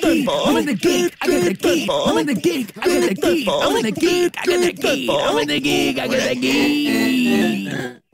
key. I'm in the geek. I got the key. I'm in the geek. I got the key. I'm in the geek. I got the key. I'm in the geek. I got the key.